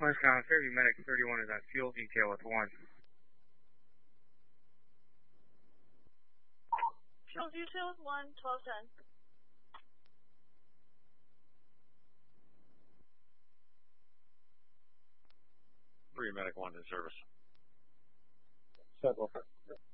Orange County, Fairview Medic 31 is at fuel detail with 1. Fuel detail with 1, 1210. Fairview Medic 1 in service. Set,